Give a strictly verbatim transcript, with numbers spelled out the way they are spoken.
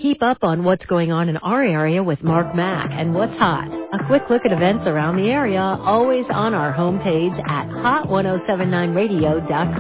Keep up on what's going on in our area with Mark Mack and What's Hot. A quick look at events around the area, always on our homepage at hot ten seventy-nine radio dot com.